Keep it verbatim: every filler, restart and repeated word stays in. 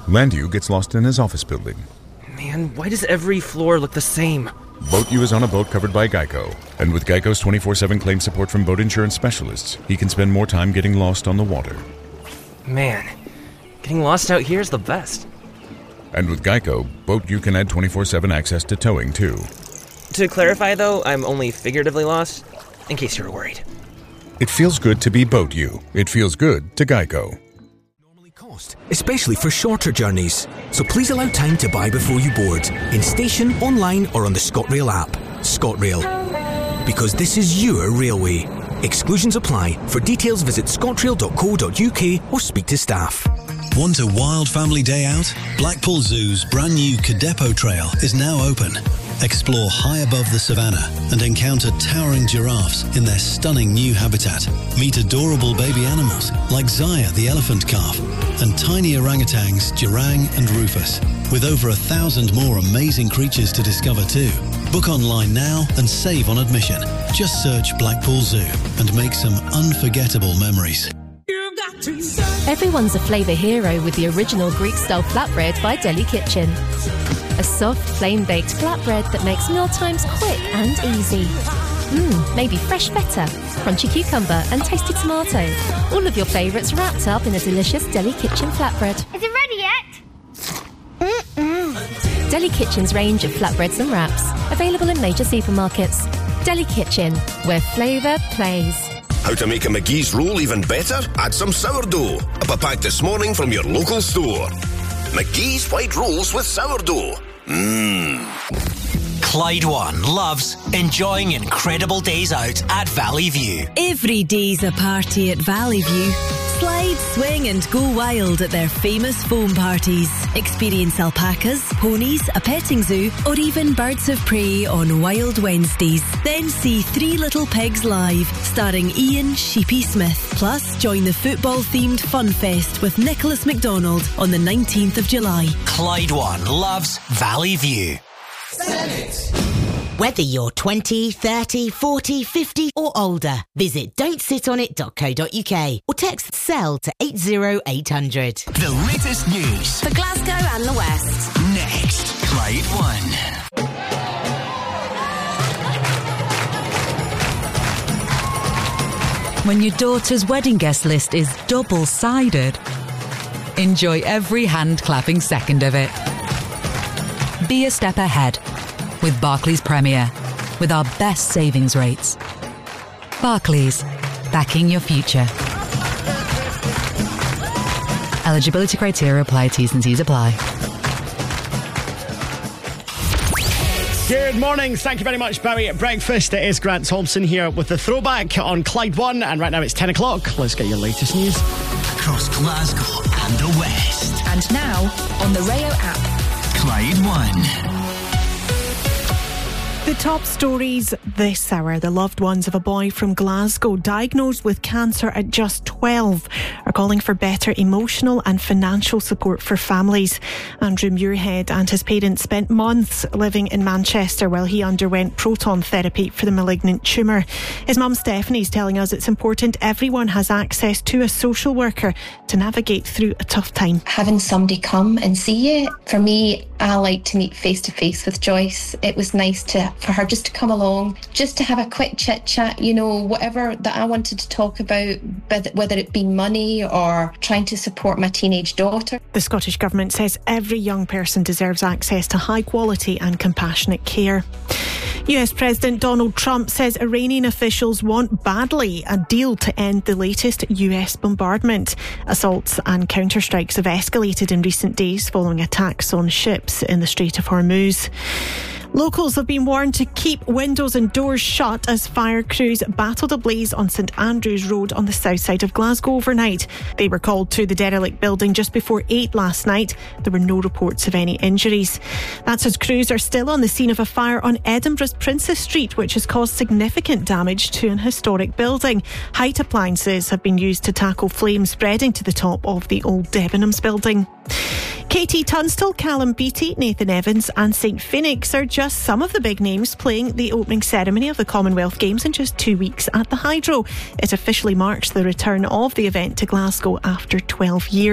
Landu gets lost in his office building. Man, why does every floor look the same? Boat U is on a boat covered by Geico. And with Geico's twenty-four seven claim support from boat insurance specialists, he can spend more time getting lost on the water. Man, getting lost out here is the best. And with Geico, Boat U can add twenty-four seven access to towing, too. To clarify, though, I'm only figuratively lost, in case you were worried. It feels good to be Boat U. It feels good to Geico. Cost, especially for shorter journeys. So please allow time to buy before you board, in station, online or on the ScotRail app. ScotRail. Because this is your railway. Exclusions apply. For details visit scotrail dot co dot uk or speak to staff. Want a wild family day out? Blackpool Zoo's brand new Cadepo Trail is now open. Explore high above the savannah and encounter towering giraffes in their stunning new habitat. Meet adorable baby animals like Zaya the elephant calf and tiny orangutans Jirang and Rufus, with over a thousand more amazing creatures to discover too. Book online now and save on admission. Just search Blackpool Zoo and make some unforgettable memories. Everyone's a flavour hero with the original Greek-style flatbread by Deli Kitchen. A soft, flame-baked flatbread that makes mealtimes quick and easy. Mmm, maybe fresh feta, crunchy cucumber and tasty tomato. All of your favourites wrapped up in a delicious Deli Kitchen flatbread. Is it ready yet? Mm-mm. Deli Kitchen's range of flatbreads and wraps. Available in major supermarkets. Deli Kitchen, where flavour plays. How to make a McGee's roll even better? Add some sourdough. Up a pack this morning from your local store. McGee's white rolls with sourdough. Mmm. Clyde One loves enjoying incredible days out at Valley View. Every day's a party at Valley View. Slide, swing and go wild at their famous foam parties. Experience alpacas, ponies, a petting zoo or even birds of prey on Wild Wednesdays. Then see Three Little Pigs live, starring Ian Sheepy Smith. Plus join the football-themed Fun Fest with Nicholas McDonald on the nineteenth of July. Clyde One loves Valley View. Whether you're twenty, thirty, forty, fifty or older, visit don't sit on it dot co dot uk or text SELL to eight zero eight hundred. The latest news For Glasgow and the West. next. Clyde One. When your daughter's wedding guest list is double-sided, enjoy every hand-clapping second of it. Be a step ahead with Barclays Premier, with our best savings rates. Barclays, backing your future. Eligibility criteria apply, T's and C's apply. Good morning. Thank you very much, Bowie at Breakfast. It is Grant Thompson here with the throwback on Clyde One, and right now it's ten o'clock. Let's get your latest news. Across Glasgow and the West. And now on the Rayo app. Clyde One. The top stories this hour. The loved ones of a boy from Glasgow diagnosed with cancer at just twelve are calling for better emotional and financial support for families. Andrew Muirhead and his parents spent months living in Manchester while he underwent proton therapy for the malignant tumour. His mum Stephanie is telling us it's important everyone has access to a social worker to navigate through a tough time. Having somebody come and see you, for me, I like to meet face to face with Joyce. It was nice to for her just to come along, just to have a quick chit chat, you know, whatever that I wanted to talk about, whether it be money or trying to support my teenage daughter. The Scottish Government says every young person deserves access to high quality and compassionate care. U S President Donald Trump says Iranian officials want badly a deal to end the latest U S bombardment. Assaults and counterstrikes have escalated in recent days following attacks on ships in the Strait of Hormuz. Locals have been warned to keep windows and doors shut as fire crews battled a blaze on St Andrews Road on the south side of Glasgow overnight. They were called to the derelict building just before eight last night. There were no reports of any injuries. That's as crews are still on the scene of a fire on Edinburgh's Princess Street, which has caused significant damage to an historic building. Height appliances have been used to tackle flames spreading to the top of the old Debenhams building. Katie Tunstall, Callum Beattie, Nathan Evans and Saint Phoenix are just some of the big names playing the opening ceremony of the Commonwealth Games in just two weeks at the Hydro. It officially marks the return of the event to Glasgow after twelve years.